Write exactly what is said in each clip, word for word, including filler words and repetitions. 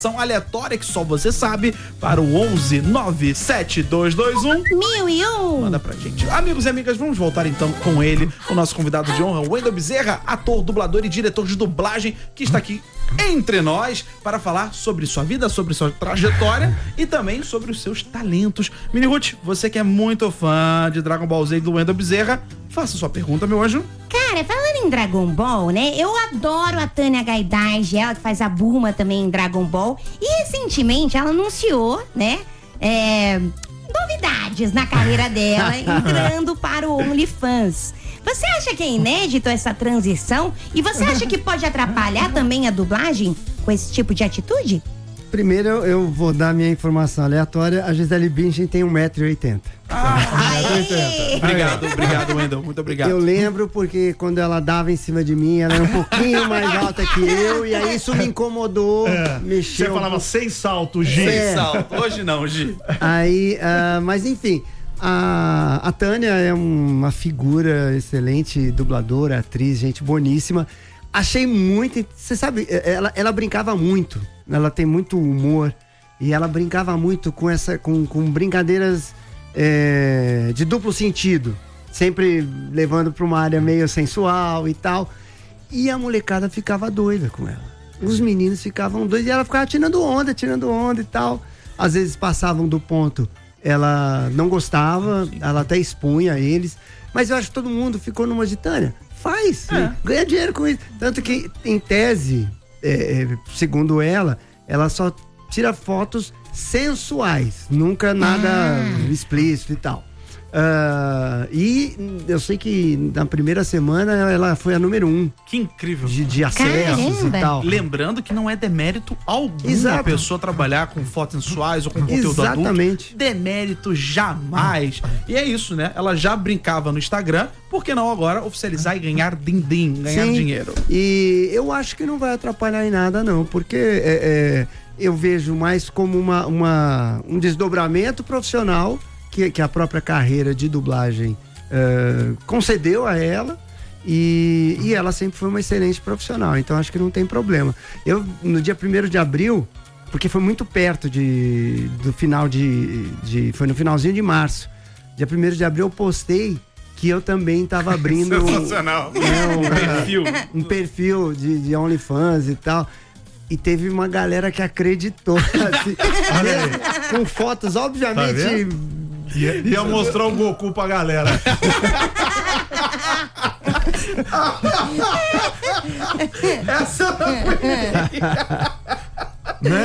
aleatória que só você sabe para o onze nove sete dois dois um mil e um. Manda pra gente. Amigos e amigas, vamos voltar então com ele, o nosso convidado de honra, Wendel Bezerra, ator, dublador e diretor de dublagem, que está aqui entre nós para falar sobre sua vida, sobre sua trajetória e também sobre os seus talentos. Mini Ruth, você que é muito fã de Dragon Ball Z e do Wendel Bezerra, faça sua pergunta, meu anjo. Cara, falando em Dragon Ball, né? Eu adoro a Tânia Gaidage, ela que faz a Bulma também em Dragon Ball. E recentemente ela anunciou, né? É, novidades na carreira dela, entrando para o OnlyFans. Você acha que é inédito essa transição? E você acha que pode atrapalhar também a dublagem com esse tipo de atitude? Primeiro eu vou dar minha informação aleatória. A Gisele Bündchen tem um metro e oitenta. Ah, obrigado, obrigado, Wendel. Muito obrigado. Eu lembro porque quando ela dava em cima de mim, ela era um pouquinho mais alta que eu. E aí isso me incomodou. É, mexeu. Você falava um... sem salto, Gi. É. Sem salto. Hoje não, Gi. Aí, uh, mas enfim. A, a Tânia é uma figura excelente, dubladora, atriz, gente boníssima. Achei muito... Você sabe, ela, ela brincava muito. Ela tem muito humor. E ela brincava muito com, essa, com, com brincadeiras é, de duplo sentido. Sempre levando para uma área meio sensual e tal. E a molecada ficava doida com ela. Os meninos ficavam doidos e ela ficava tirando onda, tirando onda e tal. Às vezes passavam do ponto... Ela não gostava, ela até expunha eles, mas eu acho que todo mundo ficou numa de Tânia. Faz, é. Ganha dinheiro com isso. Tanto que, em tese, é, segundo ela, ela só tira fotos sensuais, nunca nada ah. explícito e tal. Uh, e eu sei que na primeira semana ela foi a número um. Que incrível. De, de acessos Caramba. e tal. Lembrando que não é demérito algum Exato. a pessoa trabalhar com fotos sensuais ou com conteúdo Exatamente. adulto. Demérito jamais. E é isso, né? Ela já brincava no Instagram, por que não agora oficializar e ganhar din-din, ganhar Sim. dinheiro? E eu acho que não vai atrapalhar em nada, não, porque é, é, eu vejo mais como uma, uma, um desdobramento profissional que, que a própria carreira de dublagem uh, concedeu a ela. E, e ela sempre foi uma excelente profissional, então acho que não tem problema. Eu, no dia primeiro de abril, porque foi muito perto de, do final de, de... Foi no finalzinho de março. Dia primeiro de abril eu postei que eu também estava abrindo... Sensacional. Né, um, um perfil. Um perfil de, de OnlyFans e tal. E teve uma galera que acreditou. Assim, com fotos, obviamente... Tá Ia, ia mostrar o Goku pra galera. Essa não foi. Né?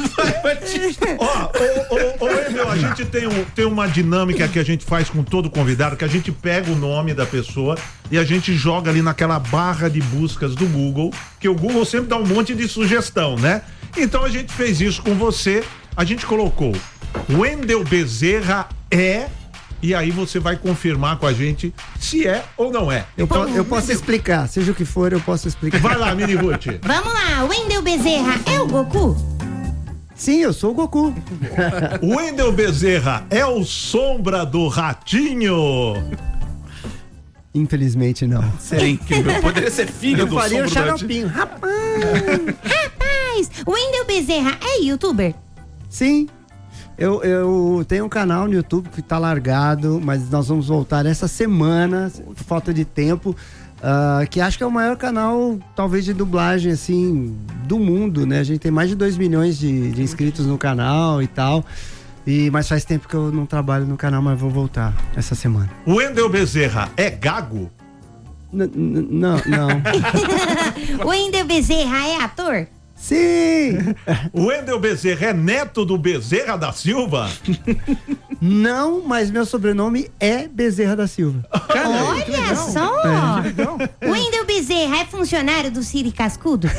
Ó, ô, ô, ô, Emil, a gente tem, um, tem uma dinâmica que a gente faz com todo convidado, que a gente pega o nome da pessoa e a gente joga ali naquela barra de buscas do Google, que o Google sempre dá um monte de sugestão, né? Então a gente fez isso com você, a gente colocou Wendel Bezerra é... E aí você vai confirmar com a gente se é ou não é. Eu, po eu posso explicar, seja o que for, eu posso explicar. Vai lá, Mini Ruth. Vamos lá, Wendel Bezerra é o Goku? Sim, eu sou o Goku. O Wendel Bezerra é o Sombra do Ratinho? Infelizmente não. Seria incrível, poderia ser filho eu do faria Sombra o do Ratinho. xaropinho. Rapaz! Rapaz, o Wendel Bezerra é youtuber? Sim. Eu, eu tenho um canal no YouTube que tá largado, mas nós vamos voltar essa semana, por falta de tempo, uh, que acho que é o maior canal, talvez, de dublagem, assim, do mundo, né? A gente tem mais de dois milhões de, de inscritos no canal e tal, e, mas faz tempo que eu não trabalho no canal, mas vou voltar essa semana. O Wendel Bezerra é gago? N não, não. O Wendel Bezerra é ator? Sim! O Wendel Bezerra é neto do Bezerra da Silva? Não, mas meu sobrenome é Bezerra da Silva. Cara, olha só! É. O Wendel Bezerra é funcionário do Siri Cascudo?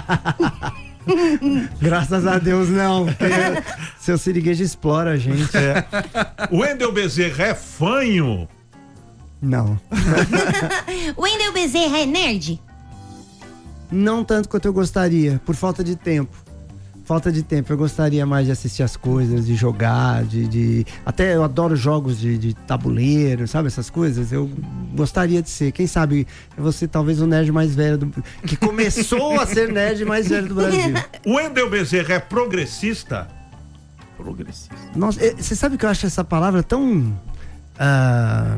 Graças a Deus, não. Seu siriguejo explora a gente. É. O Wendel Bezerra é fanho? Não. O Wendel Bezerra é nerd? Não tanto quanto eu gostaria, por falta de tempo. falta de tempo. Eu gostaria mais de assistir as coisas, de jogar, de... de... Até eu adoro jogos de, de tabuleiro, sabe? Essas coisas. Eu gostaria de ser. Quem sabe eu vou ser talvez o nerd mais velho do... que começou a ser nerd mais velho do Brasil. O Wendel Bezerra é progressista? Progressista. Nossa, você sabe que eu acho essa palavra tão... Ah,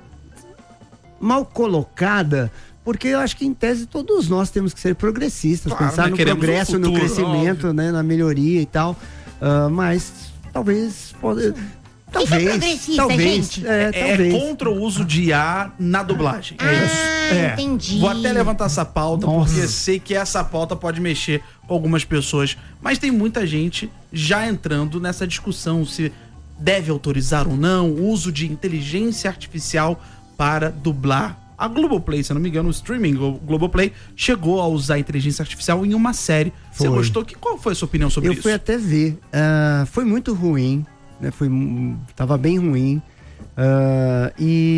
mal colocada... Porque eu acho que, em tese, todos nós temos que ser progressistas, Claro, pensar né? no Queremos progresso, um futuro, no crescimento, óbvio. né, na melhoria e tal. Uh, mas talvez. Pode, talvez. progressista, talvez. gente? É, É talvez. contra o uso de I A na dublagem. Ah, É. entendi. Vou até levantar essa pauta, Nossa. porque sei que essa pauta pode mexer com algumas pessoas. Mas tem muita gente já entrando nessa discussão se deve autorizar ou não o uso de inteligência artificial para dublar. A Globoplay, se eu não me engano, o streaming o Globoplay chegou a usar a inteligência artificial em uma série. Você Foi. gostou? Que, qual foi a sua opinião sobre Eu isso? fui até ver. Uh, foi muito ruim, né? Foi, tava bem ruim. Uh,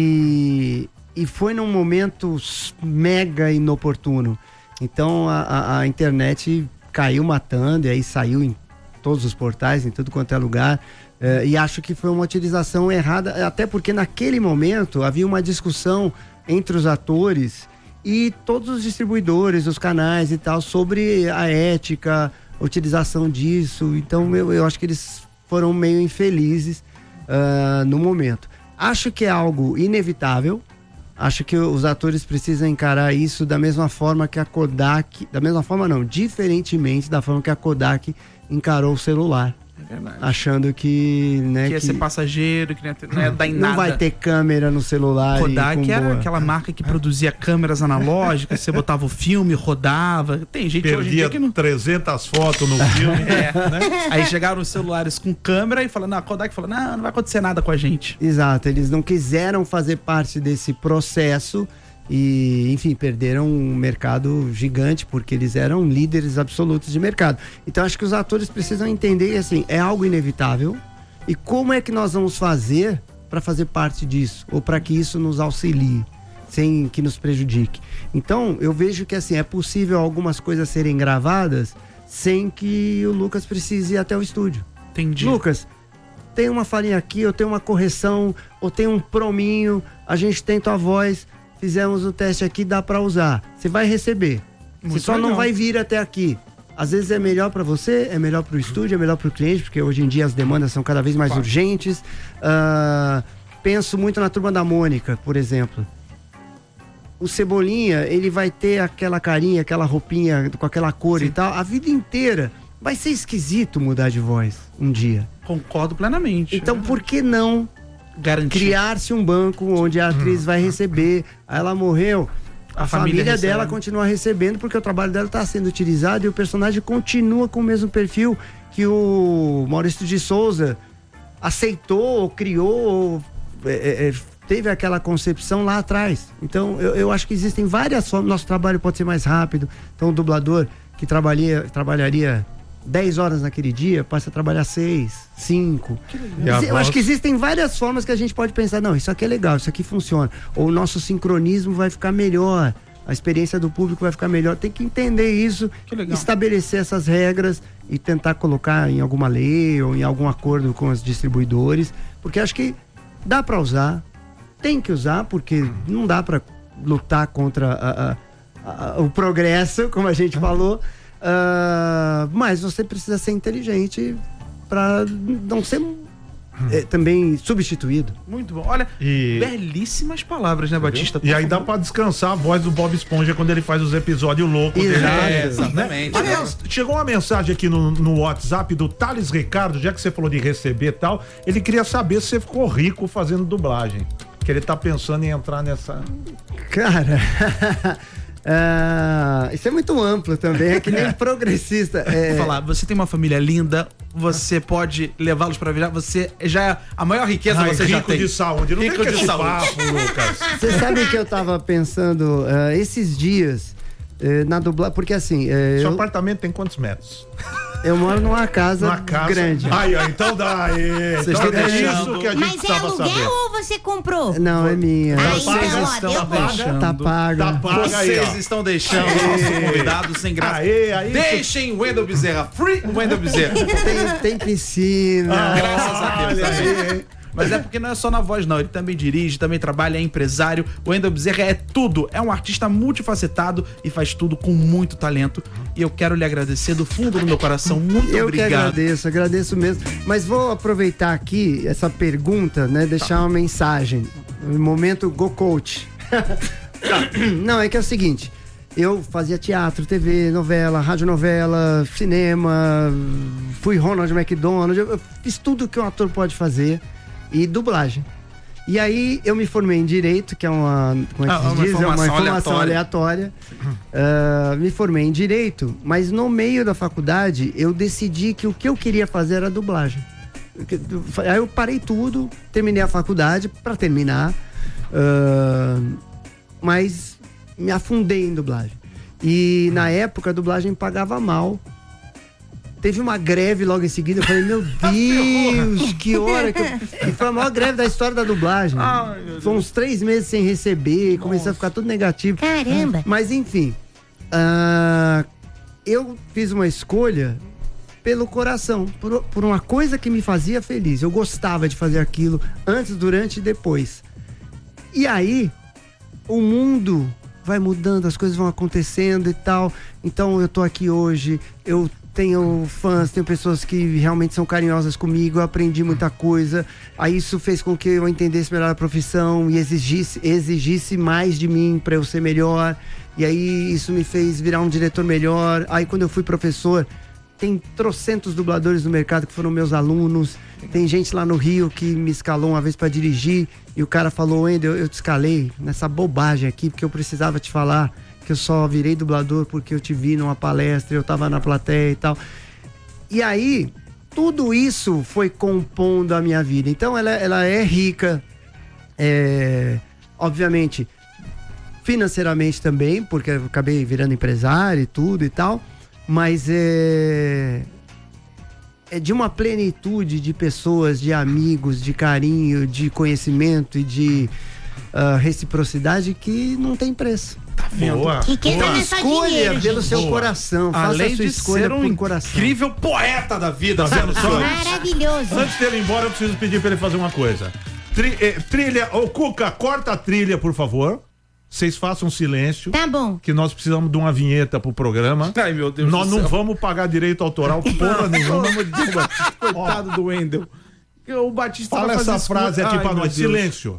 e, e foi num momento mega inoportuno. Então a, a, a internet caiu matando, e aí saiu em todos os portais, em tudo quanto é lugar. Uh, e acho que foi uma utilização errada, até porque naquele momento havia uma discussão entre os atores e todos os distribuidores, os canais e tal, sobre a ética, a utilização disso. Então eu, eu acho que eles foram meio infelizes uh, no momento. Acho que é algo inevitável. Acho que os atores precisam encarar isso da mesma forma que a Kodak, da mesma forma não, diferentemente da forma que a Kodak encarou o celular. É verdade. Achando que, né, Que ia que ser passageiro, que não ia, ter, não ia dar em não nada. vai ter câmera no celular. Kodak e com era boa- aquela marca que produzia câmeras analógicas, você botava o filme, rodava. Tem gente hoje em Perdia dia que não... trezentas fotos no filme. É, né? Aí chegaram os celulares com câmera e falaram, não, a Kodak falou, não, não vai acontecer nada com a gente. Exato, eles não quiseram fazer parte desse processo e, enfim, perderam um mercado gigante porque eles eram líderes absolutos de mercado. Então acho que os atores precisam entender, assim, é algo inevitável e como é que nós vamos fazer para fazer parte disso ou para que isso nos auxilie sem que nos prejudique. Então eu vejo que, assim, é possível algumas coisas serem gravadas sem que o Lucas precise ir até o estúdio. Entendi. Lucas, tem uma falinha aqui, ou tem uma correção, ou tem um prominho, a gente tem tua voz, fizemos o teste aqui, dá pra usar. Você vai receber. Muito Você só legal. não vai vir até aqui. Às vezes é melhor pra você, é melhor pro estúdio, é melhor pro cliente, porque hoje em dia as demandas são cada vez mais Claro. urgentes. Ah, penso muito na Turma da Mônica, por exemplo. O Cebolinha, ele vai ter aquela carinha, aquela roupinha com aquela cor Sim. e tal, a vida inteira. Vai ser esquisito mudar de voz um dia. Concordo plenamente. Então, por que não Garantir. criar-se um banco onde a atriz vai receber? Aí ela morreu, a, A família família, recebe. dela continua recebendo porque o trabalho dela está sendo utilizado e o personagem continua com o mesmo perfil que o Maurício de Souza aceitou, criou, é, é, teve aquela concepção lá atrás. Então, eu, eu acho que existem várias formas. Nosso trabalho pode ser mais rápido. Então, o dublador que trabalharia, trabalharia dez horas naquele dia, passa a trabalhar seis, cinco. E a Eu voz? acho que existem várias formas que a gente pode pensar, não, isso aqui é legal, isso aqui funciona. Ou o nosso sincronismo vai ficar melhor, a experiência do público vai ficar melhor. Tem que entender isso, Que legal. estabelecer essas regras e tentar colocar em alguma lei ou em algum acordo com os distribuidores, porque acho que dá para usar, tem que usar, porque não dá para lutar contra a- a- a- o progresso, como a gente falou. Ah, mas você precisa ser inteligente para não ser eh, também substituído. Muito bom. Olha, E- belíssimas palavras, né, Batista? E aí dá pra descansar a voz do Bob Esponja quando ele faz os episódios loucos dele. Exato. É, exatamente. Aliás, chegou uma mensagem aqui no, no WhatsApp do Thales Ricardo, já que você falou de receber e tal, ele queria saber se você ficou rico fazendo dublagem. Que ele tá pensando em entrar nessa. Cara, ah, isso é muito amplo também, é que nem progressista. É, Vou falar, você tem uma família linda, você pode levá-los pra viajar, você já é a maior riqueza Ai, você já rico tem. de saúde. Não Rico vem com de esse saúde. papo, Lucas. Você sabe que eu tava pensando ah, esses dias eh, na dublagem, porque assim. eh, Seu eu- apartamento tem quantos metros? Eu moro numa casa, Uma casa grande. Ai, ai, então dá. Aí. Vocês Então estão é deixando. isso que a gente Mas é precisava aluguel saber. ou você comprou? Não, é minha. Ah, Vocês então, ó, estão deu bom. deixando. Tá paga. Tá paga aí, Vocês ó. estão deixando o nosso convidado sem graça. Aê, aí. Deixem o Wendel Bezerra. Free Wendel Bezerra. Tem, tem piscina. Ah, Graças a Deus. olha amém. aí. Mas é porque não é só na voz, não. Ele também dirige, também trabalha, é empresário. O Wendel Bezerra é tudo. É um artista multifacetado e faz tudo com muito talento. E eu quero lhe agradecer do fundo do meu coração. Muito Eu obrigado. que agradeço, agradeço mesmo. Mas vou aproveitar aqui essa pergunta, né? Deixar uma mensagem. No momento Go Coach. Não, é que é o seguinte. Eu fazia teatro, T V, novela, radionovela, cinema, fui Ronald McDonald, eu fiz tudo que um ator pode fazer e dublagem. E aí eu me formei em Direito, que é uma, como é que Ah, se uma diz? É uma informação informação aleatória. aleatória. Ah, me formei em Direito, mas no meio da faculdade eu decidi que o que eu queria fazer era dublagem. Aí eu parei tudo, terminei a faculdade para terminar, ah, mas me afundei em dublagem. E na época a dublagem pagava mal. Teve uma greve logo em seguida. Eu falei, meu Deus, que hora que eu... E foi a maior greve da história da dublagem. Ai, meu Deus. Foi uns três meses sem receber, comecei a ficar tudo negativo. Caramba. Mas enfim, ah, eu fiz uma escolha pelo coração, por, por uma coisa que me fazia feliz. Eu gostava de fazer aquilo antes, durante e depois. E aí, o mundo vai mudando, as coisas vão acontecendo e tal. Então eu tô aqui hoje, eu tenho fãs, tenho pessoas que realmente são carinhosas comigo, eu aprendi muita coisa. Aí isso fez com que eu entendesse melhor a profissão e exigisse, exigisse mais de mim para eu ser melhor. E aí isso me fez virar um diretor melhor. Aí quando eu fui professor, tem trocentos dubladores no mercado que foram meus alunos. Tem gente lá no Rio que me escalou uma vez para dirigir e o cara falou, Wendel, eu te escalei nessa bobagem aqui porque eu precisava te falar que eu só virei dublador porque eu te vi numa palestra, eu tava na plateia e tal. E aí, tudo isso foi compondo a minha vida. Então ela, ela é rica, é, obviamente, financeiramente também, porque eu acabei virando empresário e tudo e tal, mas é... é de uma plenitude de pessoas, de amigos, de carinho, de conhecimento e de uh, reciprocidade que não tem preço. Tá vendo? Boa. Riqueza Boa. não é só Escolha dinheiro, pelo gente. seu Boa. coração, faça Além a sua de escolha ser um por coração. incrível poeta da vida, Tá vendo só? Maravilhoso. Antes dele ir embora, eu preciso pedir pra ele fazer uma coisa. Tri- eh, trilha, ô Cuca, corta a trilha, por favor. Vocês façam silêncio, Tá bom. que nós precisamos de uma vinheta pro programa. Ai, meu Deus Nós do não céu. vamos pagar direito autoral porra nenhuma. Coitado do Wendel. O Batista Fala vai fazer essa isso frase com- aqui Ai, pra meu nós. Deus. Silêncio.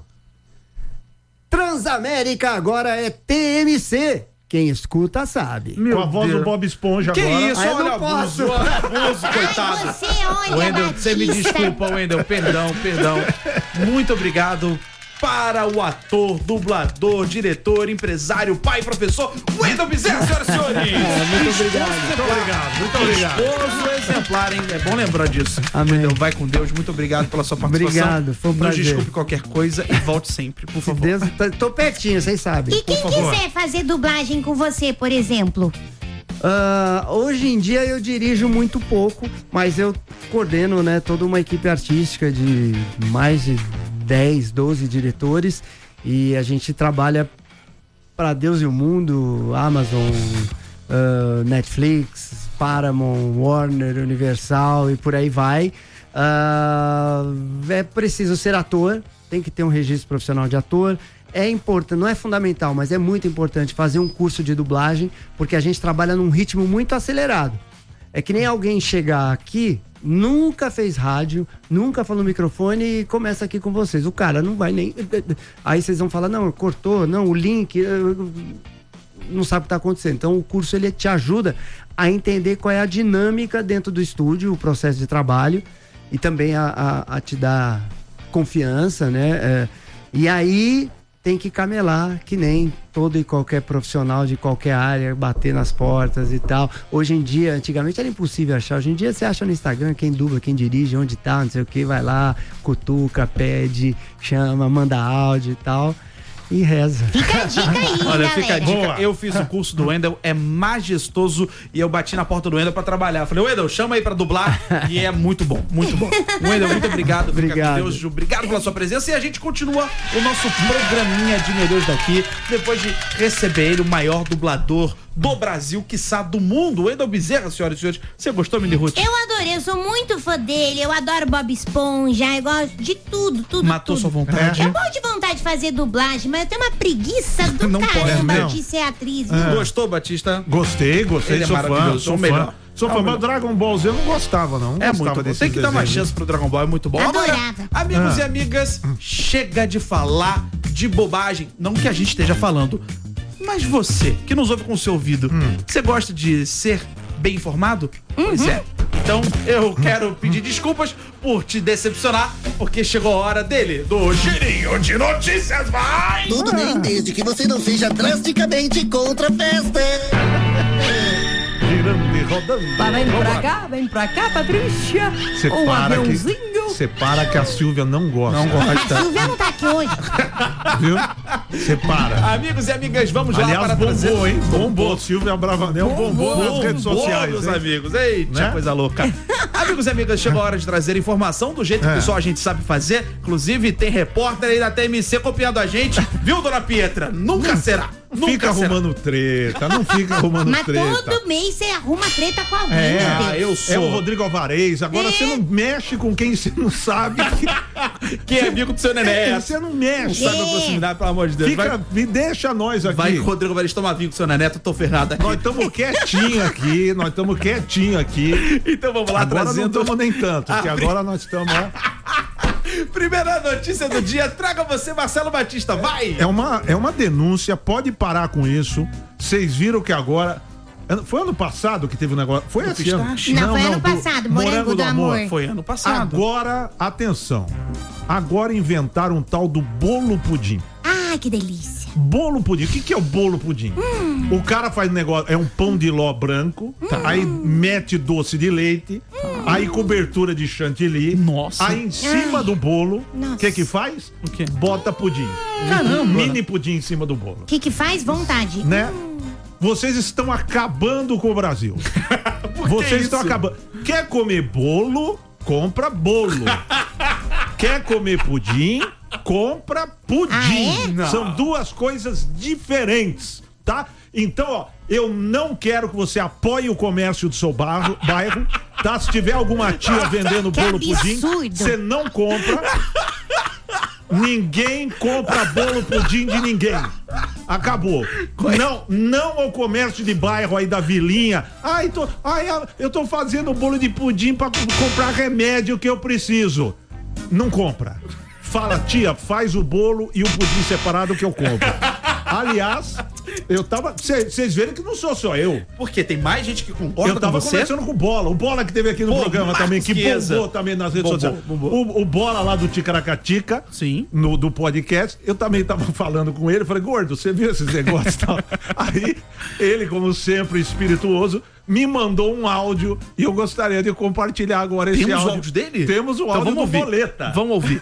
Transamérica agora é T M C. Quem escuta sabe. Meu Com a voz Deus. do Bob Esponja Que agora. isso, Aí eu olha, não posso. abuso, abuso, coitado. Ai, você olha, Wendel, você me Batista. desculpa, Wendel, perdão, perdão. Muito obrigado para o ator, dublador, diretor, empresário, pai e professor, Wendel Bezerra, senhoras e senhores. muito obrigado. Muito obrigado, muito obrigado. Esposo exemplar, hein? É bom lembrar disso. Amém. Wendel, vai com Deus. Muito obrigado pela sua participação. Obrigado, foi um Nos prazer. desculpe qualquer coisa e volte sempre, por favor. Deus, tá- tô pertinho, vocês sabem. E quem Por favor. quiser fazer dublagem com você, por exemplo? Ah, hoje em dia eu dirijo muito pouco, mas eu coordeno, né, toda uma equipe artística de mais de dez, doze diretores e a gente trabalha para Deus e o mundo, Amazon, ah, Netflix, Paramount, Warner, Universal e por aí vai. Ah, é preciso ser ator, tem que ter um registro profissional de ator. É importante, não é fundamental, mas é muito importante fazer um curso de dublagem, porque a gente trabalha num ritmo muito acelerado. É que nem alguém chegar aqui, nunca fez rádio, nunca falou no microfone e começa aqui com vocês. O cara não vai nem... Aí vocês vão falar, não, cortou, não, o link... Não sabe o que está acontecendo. Então o curso ele te ajuda a entender qual é a dinâmica dentro do estúdio, o processo de trabalho e também a, a, a te dar confiança, né? É, e aí... tem que camelar, que nem todo e qualquer profissional de qualquer área, bater nas portas e tal. Hoje em dia, antigamente era impossível achar. Hoje em dia você acha no Instagram quem dubla, quem dirige, onde tá, não sei o que, vai lá, cutuca, pede, chama, manda áudio e tal. e reza. Fica a dica aí, Olha, galera. fica a dica. Boa. Eu fiz o curso do Wendel, é majestoso e eu bati na porta do Wendel pra trabalhar. Eu falei, Wendel, chama aí pra dublar e é muito bom, muito bom. Wendel, muito obrigado. Fica Obrigado. com Deus, Ju. Obrigado pela sua presença e a gente continua o nosso programinha de Meu Deus daqui, depois de receber ele, o maior dublador do Brasil, quiçá do mundo, Wendel Bezerra, senhoras e senhores. Você gostou, Mini Ruth? Eu adorei, eu sou muito fã dele, eu adoro Bob Esponja, eu gosto de tudo, tudo, Matou tudo. sua vontade? Eu morro de vontade de fazer dublagem, mas eu tenho uma preguiça do Não pode, caramba não. de ser atriz. viu? Gostou, Batista? Gostei, gostei, Ele é sou fã, maravilhoso, sou é o fã. melhor. Sou É o fã, mas melhor. Dragon Ball Z eu não gostava, não. não É gostava muito bom. desses Tem que dar uma desenhos. chance pro Dragon Ball, é muito bom. Adorava. Agora, amigos Ah. e amigas, chega de falar de bobagem. Não que a gente esteja falando, mas você, que nos ouve com o seu ouvido, Hum. você gosta de ser bem informado? Pois é. Então, eu quero pedir desculpas por te decepcionar, porque chegou a hora dele, do Girinho de Notícias, vai! Tudo bem, desde que você não seja drasticamente contra a festa. Girando e rodando. Tá, vem Vamos pra lá. cá, vem pra cá, Patrícia. Você Um para que, aviãozinho. você para que a Silvia não gosta. Não A gosta. Silvia não tá aqui hoje. Viu? Você para. Amigos e amigas, vamos lá Aliás, para bombou, trazer... hein? Bombou. Silvia Bravanel bombou, nas redes Bombou, sociais. meus hein? amigos. Eita, Né? coisa louca. Amigos e amigas, chegou a hora de trazer informação do jeito É. que só a gente sabe fazer. Inclusive, tem repórter aí da T M C copiando a gente. Viu, dona Pietra? Nunca será. Nunca Fica será. arrumando treta, não fica arrumando Mas treta. todo mês você arruma treta com alguém, É, meu Deus. Ah, eu É sou. o Rodrigo Alvarez. Agora É. você não mexe com quem você não sabe. Quem é amigo do seu neném? Você não mexe. Sabe a proximidade, pelo amor de Deus. Fica, Vai, me deixa nós aqui. vai que o Rodrigo Vares tomar vinho com o seu neneto, eu tô ferrado aqui. Nós estamos quietinho aqui, nós estamos quietinho aqui. Então vamos lá, Agora não trazendo... estamos nem tanto, porque Ah, agora nós estamos. ó. Primeira notícia do dia, traga você, Marcelo Batista, vai! É uma, é uma denúncia, pode parar com isso. Vocês viram que agora. Foi ano passado que teve um negócio. Foi Do esse ano? pistache? Não, foi ano passado, Morango do Amor. Foi ano passado. Agora, atenção. Agora inventaram um tal do bolo pudim. Ai, que delícia. Bolo pudim. O que, que é o bolo pudim? Hum. O cara faz negócio, é um pão de ló branco, aí mete doce de leite, Hum. aí cobertura de chantilly. Nossa. Aí em cima Ai. do bolo, o Nossa. que que faz? O quê? Bota pudim. Caramba. Mini pudim em cima do bolo. O que que faz? Vontade. Né? Vocês estão acabando com o Brasil. Vocês isso? estão acabando. Quer comer bolo? Compra bolo. Quer comer pudim? Compra pudim. Ah, é? Não. São duas coisas diferentes, tá? Então, ó, eu não quero que você apoie o comércio do seu bairro, bairro, tá? Se tiver alguma tia vendendo Que bolo pudim, absurdo. você não compra. Ninguém compra bolo pudim de ninguém. Acabou. Não, não ao comércio de bairro aí da vilinha. Ai, tô, ai, eu tô fazendo bolo de pudim pra comprar remédio que eu preciso. Não compra. Fala, tia, faz o bolo e o pudim separado que eu compro. Aliás, eu tava. Vocês viram que não sou só eu. Porque tem mais gente que concorda Eu tava com você. conversando com o Bola. O Bola que teve aqui no Pô, programa Marcos também, que Chiesa. bombou também nas redes Bombou, sociais. bombou. O, o Bola lá do Ticaracatica, Sim. no, do podcast, eu também tava falando com ele. Falei, gordo, você viu esses negócios e tal? Aí, ele, como sempre, espirituoso, me mandou um áudio e eu gostaria de compartilhar agora esse Temos o áudio. áudio dele? Temos o Então áudio vamos do ouvir. Boleta. Vamos ouvir.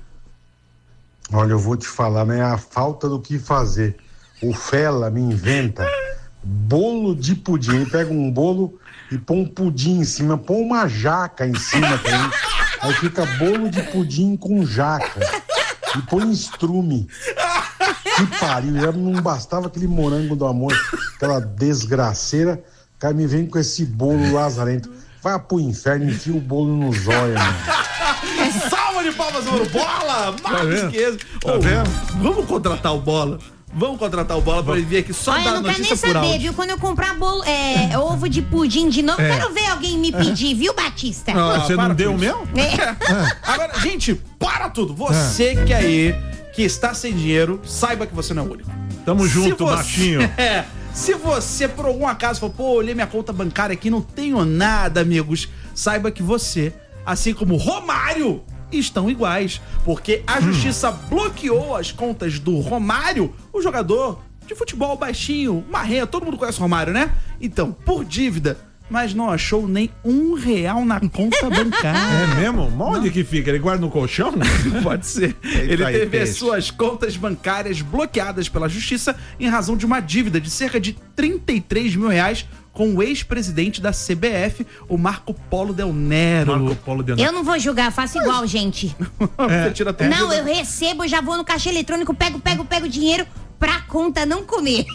Olha, eu vou te falar, né? A falta do que fazer. O Fela me inventa bolo de pudim. Ele pega um bolo e põe um pudim em cima, põe uma jaca em cima também. Aí fica bolo de pudim com jaca. E põe estrume. Que pariu, já não bastava aquele morango do amor, aquela desgraceira. O cara me vem com esse bolo lazarento. Vai pro inferno, enfia o bolo no zóio, mano. Salva de palmas para o Bola! Marcos vendo? Chiesa. Tá Ô, vendo? Vamos contratar o Bola. Vamos contratar o Bola pra ele vir aqui só Olha, dar eu não quero nem notícia por saber, áudio. viu? Quando eu comprar bolo, é, ovo de pudim de novo, É. quero ver alguém me pedir, viu, Batista? Ah, Você para não deu com o isso. meu? É. Agora, gente, para tudo. Você que aí, que está sem dinheiro, saiba que você não é o único. Tamo Se junto, você- baixinho. É. Se você, por algum acaso, falou, pô, olhei minha conta bancária aqui, não tenho nada, amigos, saiba que você, assim como Romário, estão iguais. Porque a justiça bloqueou as contas do Romário, o jogador de futebol baixinho, marrenha, todo mundo conhece o Romário, né? Então, por dívida mas não achou nem um real na conta bancária. É mesmo? Onde que fica? Ele guarda no colchão? Pode ser. Eita Ele aí, teve peixe. as suas contas bancárias bloqueadas pela justiça em razão de uma dívida de cerca de trinta e três mil reais com o ex-presidente da C B F, o Marco Polo Del Nero. Marco Polo Del Eu não vou julgar, faço igual, gente. Você tira até Não, eu recebo, já vou no caixa eletrônico, pego, pego, pego dinheiro pra conta não comer.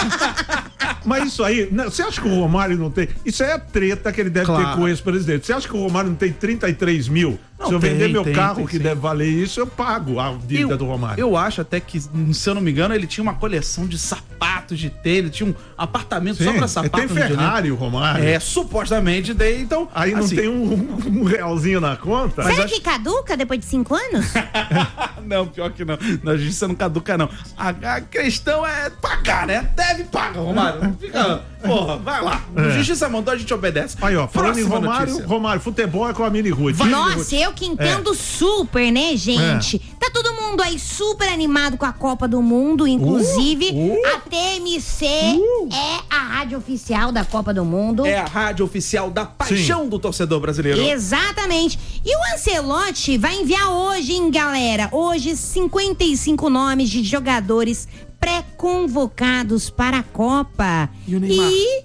Mas isso aí, não, você acha que o Romário não tem? Isso aí é treta que ele deve Claro. ter com o ex-presidente. Você acha que o Romário não tem trinta e três mil? Não, Se eu tem, vender meu tem, carro tem, que sim. deve valer isso, eu pago a dívida Eu, do Romário. eu acho até que, se eu não me engano, ele tinha uma coleção de sapatos de tênis, tinha um apartamento só Sim, pra sapatos. tem no Rio de Janeiro. Ferrari, o Romário. É, supostamente tem, então... Aí não assim, tem um, um realzinho na conta? Será que caduca depois de cinco anos? Não, pior que não. Na justiça não caduca, não. A, a questão é pagar, né? Deve pagar, Romário. Fica, porra, vai lá. É. Justiça mandou, a gente obedece. Aí, ó, falando Próxima em Romário, notícia. Romário, futebol é com a Mini Ruth. Nossa, eu que entendo super, né, gente? É. Tá todo mundo aí super animado com a Copa do Mundo, inclusive Uh, uh. a T M C é a rádio oficial da Copa do Mundo. É a rádio oficial da paixão do torcedor brasileiro. Exatamente. E o Ancelotti vai enviar hoje, hein, galera? Hoje, cinquenta e cinco nomes de jogadores pré-convocados para a Copa. E o Neymar? E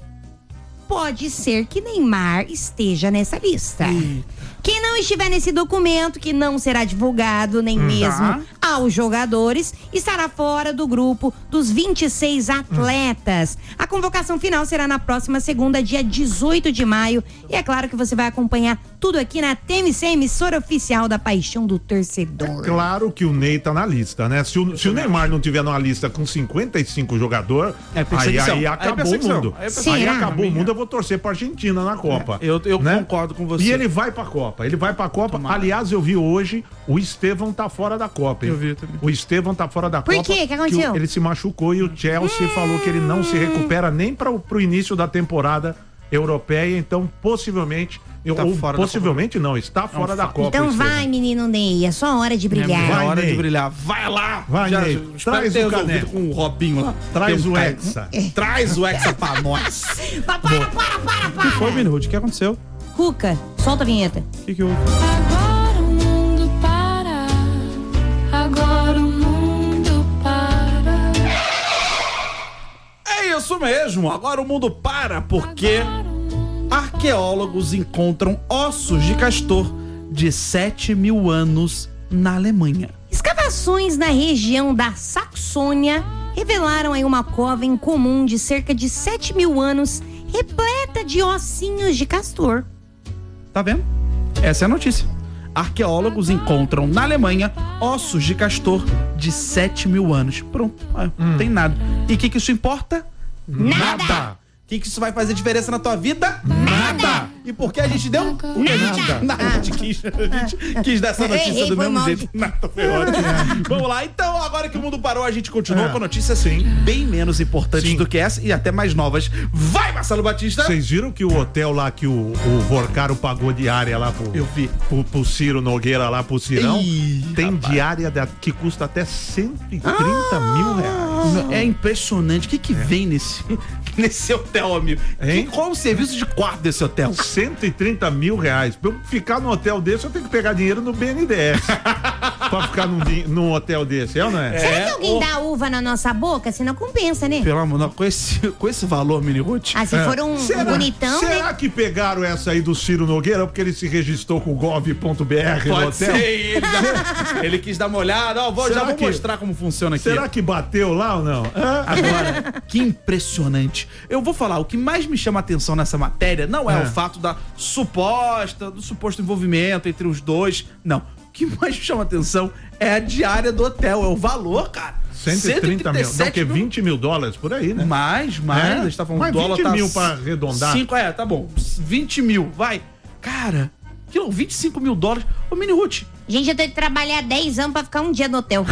pode ser que Neymar esteja nessa lista. Eita. Quem não estiver nesse documento, que não será divulgado nem mesmo aos jogadores, estará fora do grupo dos vinte e seis atletas. A convocação final será na próxima segunda, dia dezoito de maio. E é claro que você vai acompanhar tudo aqui na T M C, emissora oficial da paixão do torcedor. Claro que o Ney tá na lista, né? Se o, se o Neymar não tiver numa lista com cinquenta e cinco jogadores, É aí, perseguição. aí Aí acabou o perseguição. mundo. Aí Aí, perseguição. acabou o mundo, eu vou torcer pra Argentina na Copa. Eu, eu né? concordo com você. E ele vai pra Copa, ele vai pra Copa. Tomara. Aliás, eu vi hoje, o Estevão tá fora da Copa, hein? Eu vi também. O Estevão tá fora da Por Copa. quê? O que aconteceu? o- ele se machucou e o Chelsea falou que ele não se recupera nem para pro início da temporada europeia, então possivelmente, eu, Tá ou fora da possivelmente não, está fora da fato. Copa. Então o Estevão. vai, menino Ney, é só hora de É brilhar. hora Ney. de brilhar. Vai lá. Vai, Ney. espero Traz ter o resolvido caneco. com o Robinho lá. Traz Tem um o cara- Hexa. Traz o Hexa pra nós. Pa- Para, para, para, para. Foi, Minuto, o que aconteceu? Cuca, solta a vinheta. O que que houve? Agora o mundo para. Agora o mundo para. É isso mesmo. Agora o mundo para porque arqueólogos encontram ossos de castor de sete mil anos na Alemanha. Escavações na região da Saxônia revelaram aí uma cova em comum de cerca de sete mil anos, repleta de ossinhos de castor. Tá vendo? Essa é a notícia. Arqueólogos encontram na Alemanha ossos de castor de sete mil anos. Pronto, ah, não tem nada. E o que, que isso importa? Nada. O que, que isso vai fazer diferença na tua vida? Nada! E por que a gente deu? Nada. Nada. A gente quis, a gente quis dar essa notícia Errei, do foi mesmo mal. jeito. Nada, foi ótimo. Vamos lá, então, agora que o mundo parou, a gente continua É. com notícias bem menos importantes Sim. do que essa e até mais novas. Vai, Marcelo Batista! Vocês viram que o hotel lá que o, o Vorcaro pagou diária lá pro, Eu vi. pro, pro Ciro Nogueira lá pro Cirão? Ih, tem rapaz. diária da- que custa até cento e trinta mil reais. É impressionante. O que que vem nesse, nesse hotel, amigo? Hein? Que- qual o serviço de quarto desse hotel? cento e trinta mil reais. Pra eu ficar num hotel desse, eu tenho que pegar dinheiro no B N D E S. Pra ficar num, di- num hotel desse, é ou não é? Será É, que alguém ô. dá uva na nossa boca? Senão compensa, né? Pelo amor, não, com esse, com esse valor, Mini Ruth. Ah, se for um, um Será, bonitão, será né? que pegaram essa aí do Ciro Nogueira porque ele se registrou com o gov ponto b r no Pode hotel? ser ele. dá- ele quis dar uma olhada. Ó, vou, Será já vou que- mostrar como funciona aqui. Será que bateu lá ou não? Hã? Agora, que impressionante. Eu vou falar, o que mais me chama a atenção nessa matéria não é, É. o fato da suposta, do suposto envolvimento entre os dois. Não. O que mais me chama a atenção é a diária do hotel, é o valor, cara. cento e trinta mil. Dá o quê? vinte mil dólares por aí, né? Mais, mais. É? A gente tá falando Mas dólar vinte tá mil pra arredondar. cinco, é, tá bom. vinte mil, vai. Cara, aquilo, vinte e cinco mil dólares. Ô, Mini Ruth, Gente, eu tenho que trabalhar dez anos pra ficar um dia no hotel.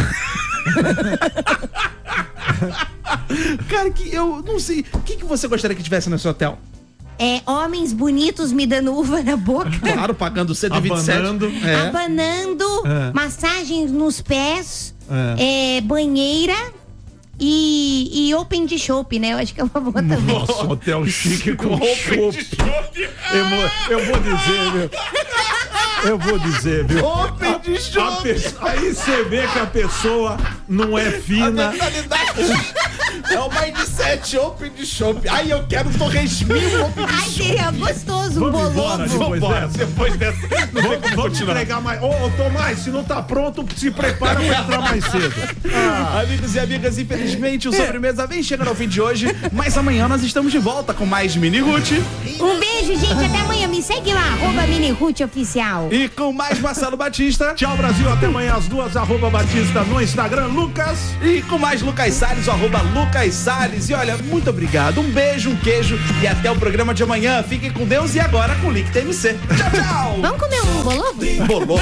cara, que eu não sei. O que, que você gostaria que tivesse nesse hotel? É, homens bonitos me dando uva na boca. Claro, pagando cento e vinte e sete. Abanando. É. Abanando, É. massagens nos pés, É. é, banheira e, e Open de Chopp, né? Eu acho que é uma boa também. Nossa, hotel chique com chopp. Eu, vou- eu vou dizer, viu? Eu vou dizer, viu? Open de A chopp. pe- Aí você vê que a pessoa não é A fina. mentalidade é o mindset Open de chopp. Ai, eu quero torresminho Open de Ai, chopp. seria gostoso, um Vamos embora, bolovo. depois Vambora, dessa. depois dessa. Não tem Vamos, como vamos continuar. entregar mais. Ô, ô, Tomás, se não tá pronto, se prepara pra entrar mais cedo. Amigos e amigas, infelizmente o Sobremesa vem chegando ao fim de hoje, mas amanhã nós estamos de volta com mais Mini Ruth Um beijo, gente. Até amanhã. Me segue lá, arroba Mini Ruth Oficial. e com mais Marcelo Batista Tchau, Brasil. Até amanhã às duas, arroba Batista no Instagram. Lucas. e com mais Lucas Salles, o arroba Lucas Salles. E olha, muito obrigado, um beijo, um queijo e até o programa de amanhã. Fiquem com Deus e agora com o Link T M C. Tchau, tchau! Vamos comer um bolovo? Bolou.